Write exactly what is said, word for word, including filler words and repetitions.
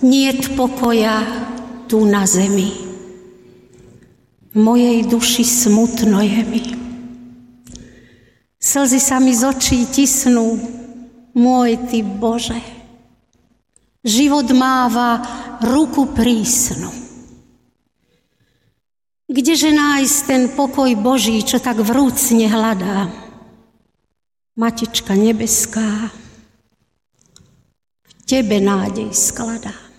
niet pokoja tu na zemi. V mojej duši smutno je mi. Slzy sa mi z očí tisnú, môj ty Bože. Život máva ruku prísnu. Kdeže nájsť ten pokoj Boží, čo tak vrúcne hľadá? Matička nebeská, v tebe nádej skladá.